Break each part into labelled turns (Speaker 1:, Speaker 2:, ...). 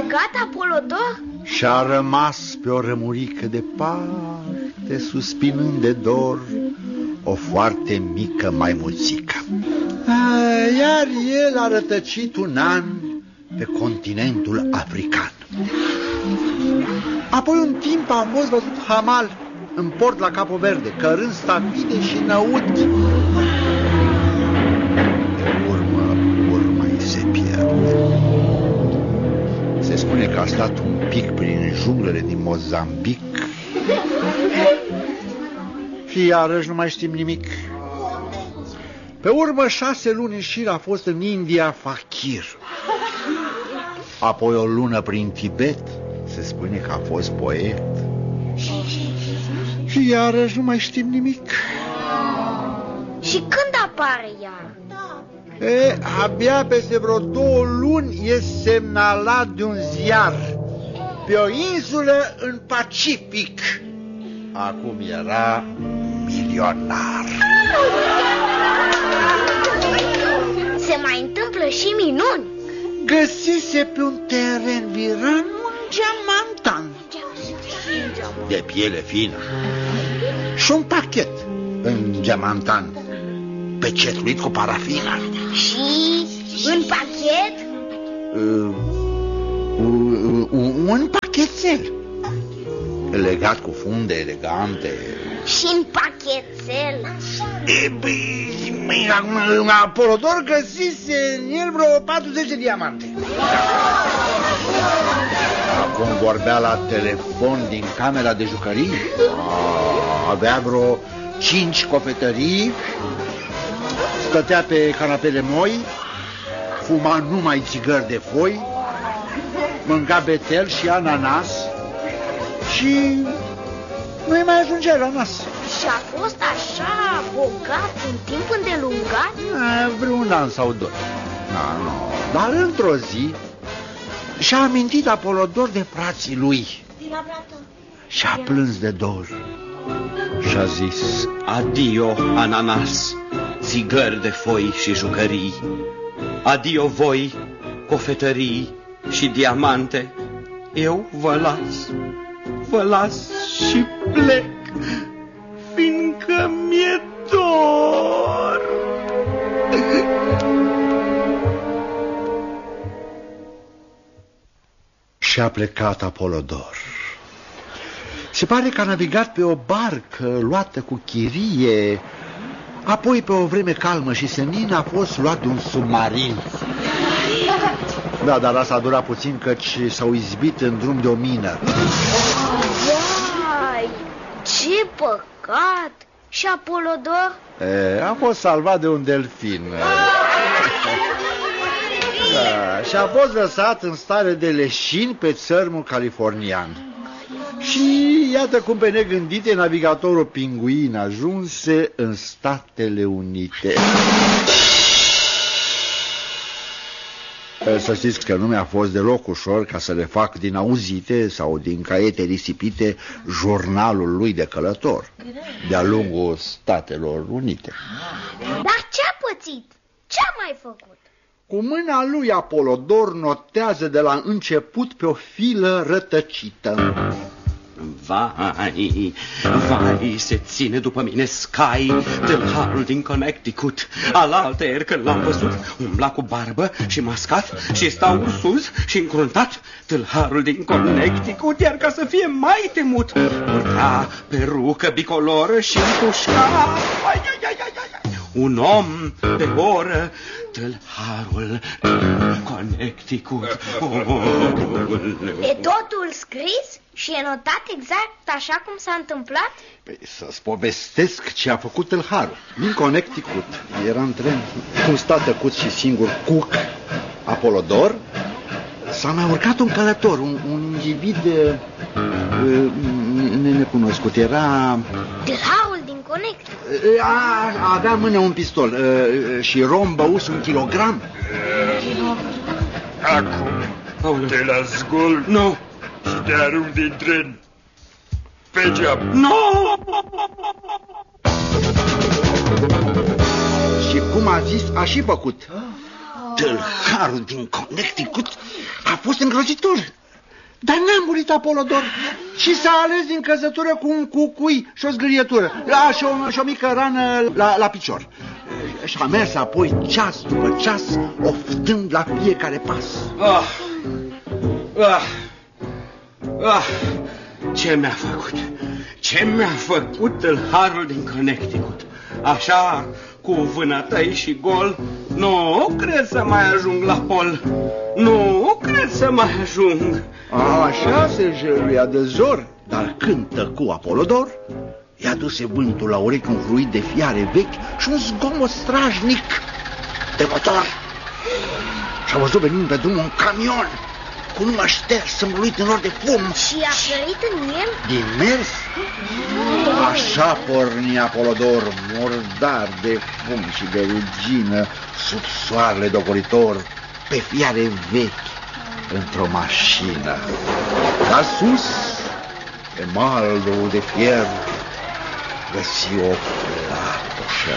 Speaker 1: plecat Apolodor?
Speaker 2: Și-a rămas pe o rămurică departe, suspinând de dor, o foarte mică maimuțică. Iar el a rătăcit un an pe continentul african. Apoi un timp a fost văzut hamal în port la Capo Verde, cărând stafide și năut. De urmă îi se pierde. Se spune că a stat un pic prin junglele din Mozambic și iarăși nu mai știm nimic. Pe urmă 6 luni în șir a fost în India fakir. Apoi o lună prin Tibet. Se spune că a fost poet. Și iarăși nu mai știm nimic.
Speaker 1: Și când apare ea?
Speaker 2: Abia peste vreo 2 luni e semnalat de un ziar pe o insulă în Pacific. Acum era milionar.
Speaker 1: Se mai întâmplă și minuni.
Speaker 2: Găsise pe un teren viran un geamantan de piele fină și un pachet în geamantan pecetuit cu parafină.
Speaker 1: Și în pachet?
Speaker 2: Un pachetel legat cu funde elegante.
Speaker 1: Și în pachetel?
Speaker 2: Apolodor găsise în el vreo 40 de diamante. Acum vorbea la telefon din camera de jucării. Avea vreo 5 cofetării. Stătea pe canapele moi. Fuma numai țigări de foi. Mânca betel și ananas. Și nu-i mai ajungea la nas.
Speaker 1: Și a fost așa bogat în timp îndelungat?
Speaker 2: Vreun an sau 2. Dar într-o zi și-a amintit Apolodor de frații lui. Și-a plâns de dor. Și-a zis:
Speaker 3: adio ananas, țigări de foi și jucării. Adio voi, cofetării și diamante. Eu vă las și plec, fiindcă mi-e dor.
Speaker 2: Și-a plecat Apolodor. Se pare că a navigat pe o barcă luată cu chirie. Apoi, pe o vreme calmă și senină, a fost luat de un submarin. Da, dar asta a durat puțin, căci s-au izbit în drum de o mină.
Speaker 1: Vai, ce păcat! Și Apolodor?
Speaker 2: A fost salvat de un delfin. Da, și a fost lăsat în stare de leșin pe țărmul californian. Și iată cum pe negândite navigatorul Pinguin ajunse în Statele Unite. Să știți că nu mi-a fost deloc ușor ca să le fac din auzite sau din caiete risipite jurnalul lui de călător de-a lungul Statelor Unite.
Speaker 1: Dar ce-a pățit? Ce-a mai făcut?
Speaker 2: Cu mâna lui Apolodor notează de la început pe o filă rătăcită.
Speaker 3: Vai, se ține după mine Sky, tâlharul din Connecticut. Alaltăieri când l-am văzut, umbla cu barbă și mascat și sta ursuz și încruntat. Tâlharul din Connecticut, iar ca să fie mai temut, purta perucă bicoloră și împușca un om pe oră. Tâlharul din Connecticut.
Speaker 1: E totul scris? Și e notat exact așa cum s-a întâmplat?
Speaker 2: Păi, să-ți povestesc ce a făcut tâlharul. Din Connecticut era în tren, cum sta tăcut și singur Cook, Apolodor. S-a mai urcat un călător, un individ necunoscut. Era
Speaker 1: Tâlharul din Connecticut.
Speaker 2: Avea în mână un pistol și rom băus 1 kilogram.
Speaker 4: Acum te las gol.
Speaker 3: Nu.
Speaker 4: Și te arunc din tren pe geam.
Speaker 3: Nu!
Speaker 2: Și cum a zis, a și făcut. Tâlharul din Connecticut a fost îngrozitor. Dar n-a murit Apolodor și s-a ales din căzătură cu un cucui și o zgârietură și o mică rană la picior. Și a mers apoi ceas după ceas, oftând la fiecare pas.
Speaker 3: Ce mi-a făcut? Ce mi-a făcut tâlharul din Connecticut? Așa, cu vânătăi și gol, nu cred să mai ajung la pol. Nu cred să mai ajung.
Speaker 2: Așa se jăruia de zor, dar când tăcu Apolodor, i-a dus vântul la urechi un fruit de fiare vechi și un zgomot strajnic de motor. Și-a văzut venind pe drum un camion cu numai șters învăluit în nor de fum.
Speaker 1: Și a sărit în el?
Speaker 2: Din mers? Așa porni Apolodor, murdar de fum și de rugină, sub soarele dogoritor, pe fiare vechi, într-o mașină. Dar sus, pe maldul de fier, găsi o platoșă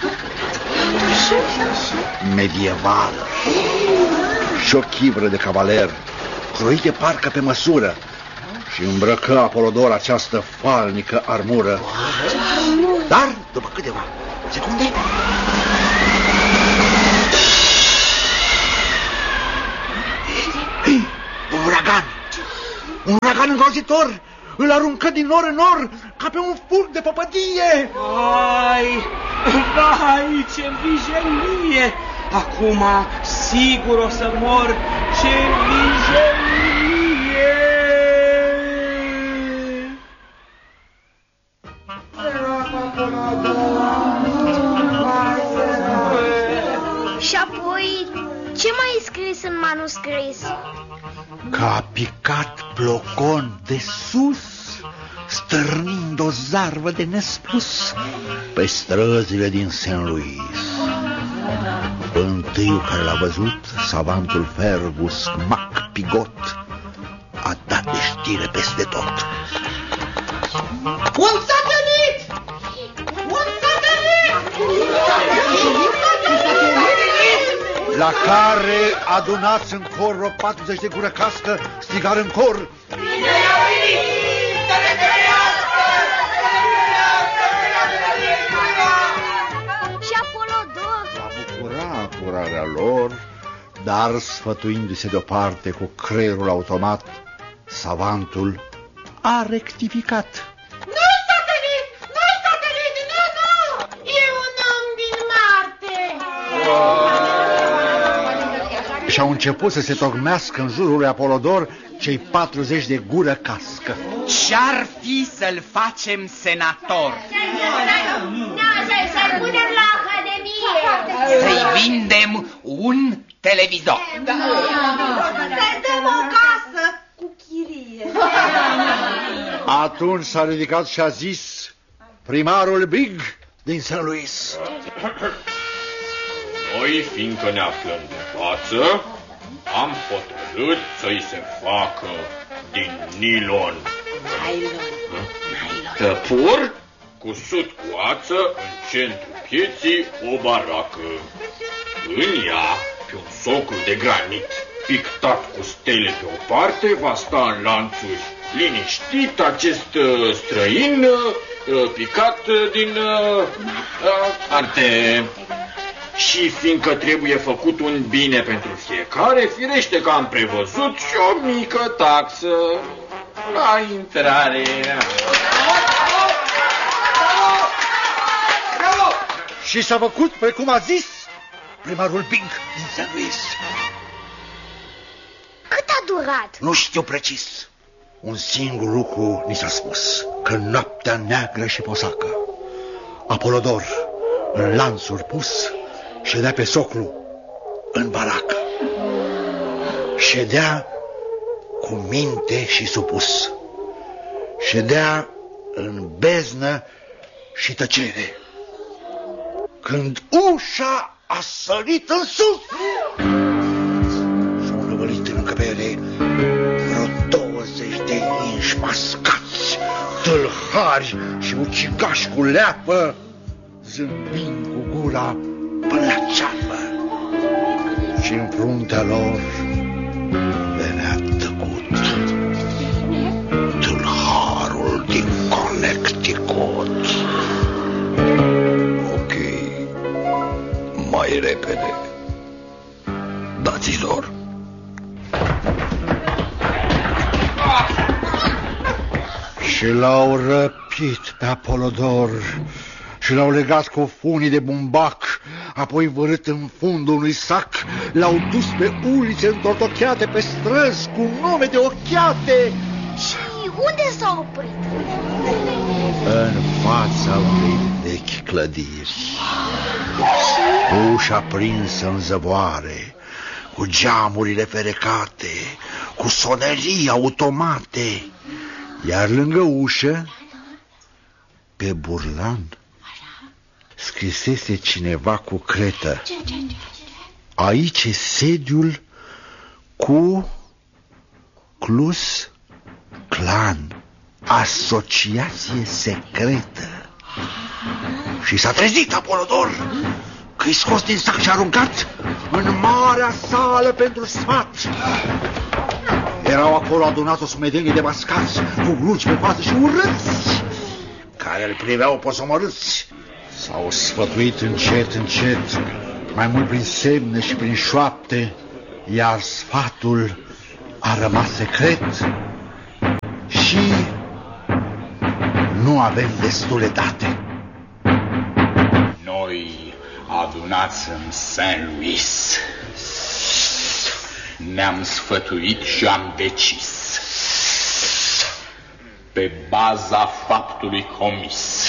Speaker 2: medievală și o chivră de cavaler, croite parcă pe măsură, și îmbrăcă Apolodor această falnică armură. Dar, după câteva secunde, un uragan îngrozitor îl aruncă din nor în nor ca pe un fulg de păpădie.
Speaker 3: Vai, ce vijelie! Acum sigur o să mor. Ce vijelie!
Speaker 1: Și apoi, ce mai e scris în manuscris?
Speaker 2: Că a picat Plocon de sus, stârnind o zarvă de nespus pe străzile din St. Louis. Întâiul care l-a văzut, savantul Fergus MacPigot, a dat de știre peste tot.
Speaker 5: Un satelit! Un satelit!
Speaker 2: La care, adunați în cor, vreo 40 de gură cască, strigar în cor:
Speaker 1: Și Apolodor?
Speaker 2: Va bucura curarea lor, dar sfătuindu-se deoparte cu creierul automat, savantul a rectificat.
Speaker 5: Nu-i satelit! Nu-i satelit! Nu! E un om din Marte!
Speaker 2: Și-au început să se tocmească în jurul lui Apolodor cei 40 de gură cască.
Speaker 6: Ce-ar fi să-l facem senator?
Speaker 1: Să-l punem la Academie!
Speaker 6: Să-i vindem un televizor.
Speaker 5: Să-i dăm o casă cu chirie!
Speaker 2: Atunci s-a ridicat și a zis primarul Big din St. Louis:
Speaker 4: Noi, fiindcă ne aflăm de față, am hotărât să-i se facă din nilon. Tăpor cusut cu ață în centrul pieții o baracă. În ea, pe un soclu de granit pictat cu stele pe o parte, va sta în lanțuri liniștit acest străin picat din arte. Și fiindcă trebuie făcut un bine pentru fiecare, firește că am prevăzut și o mică taxă la intrare.
Speaker 2: Și s-a făcut precum a zis primarul Big din St. Louis.
Speaker 1: Cât a durat?
Speaker 2: Nu știu precis. Un singur lucru ni s-a spus: că noaptea neagră și posacă, Apolodor, în lanțuri pus, ședea pe soclu în baracă. Ședea cu minte și supus. Ședea în beznă și tăcere, când ușa a sărit în sus și au năvălit în încăpere vreo 20 de inși mascați, tâlhari și ucigași cu leapă, zâmbind cu gura până la ceapă. Și în fruntea lor venea tăcut Și l-au răpit pe Apolodor și l-au legat cu funii de bumbac, apoi vărât în fundul unui sac, l-au dus pe ulițe întortocheate, pe străzi cu nume de ochiate.
Speaker 1: Și unde s-a oprit?
Speaker 2: În fața unei vechi clădiri. Ușa prinsă în zăvoare, cu geamurile ferecate, cu sonerii automate, iar lângă ușă, pe burlan, scrisese cineva cu cretă: aici e sediul Ku Klux Klan, asociație secretă. Și s-a trezit Apolodor, că-i scos din sac și aruncat în marea sală pentru sfat. Erau acolo adunați o sumedenie de mascați, cu gluci pe față și urâți, care îl priveau posomorâți. S-au sfătuit încet, încet, mai mult prin semne și prin șoapte, iar sfatul a rămas secret și nu avem destule date.
Speaker 7: Noi, adunați în Saint Louis, ne-am sfătuit și am decis, pe baza faptului comis,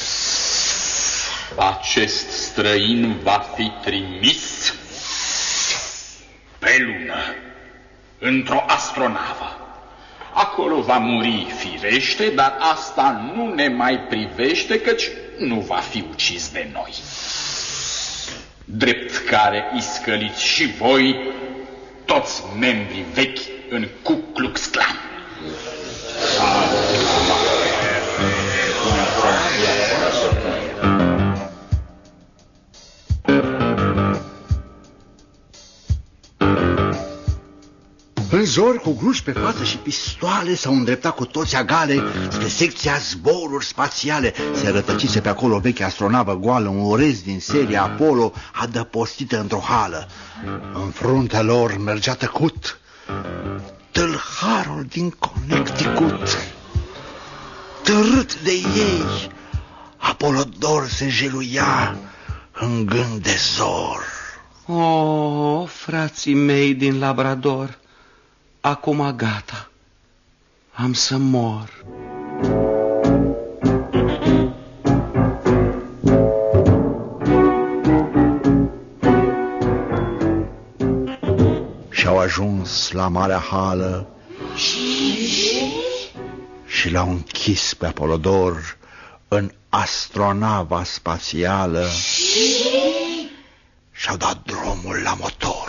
Speaker 7: acest străin va fi trimis pe lună, într-o astronavă. Acolo va muri firește, dar asta nu ne mai privește, căci nu va fi ucis de noi. Drept care iscăliți și voi, toți membrii vechi în Ku Klux Klan.
Speaker 2: În zor, cu gluși pe față și pistoale, s-au îndreptat cu toți agale spre secția zboruri spațiale. Se rătăcise pe acolo o veche astronavă goală, un orez din seria Apollo, adăpostită într-o hală. În fruntea lor mergea tăcut tâlharul din Connecticut. Târât de ei, Apolodor se jeluia în gând de zor.
Speaker 3: Oh, frații mei din Labrador, acum gata, am să mor.
Speaker 2: Și-au ajuns la marea hală și l-au închis pe Apolodor în astronava spațială și-au dat drumul la motor.